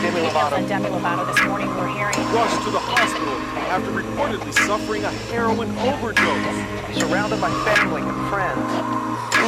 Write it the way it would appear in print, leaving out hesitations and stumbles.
Demi Lovato this morning. We're hearing Rushed to the hospital after reportedly suffering a heroin overdose. surrounded by family and friends.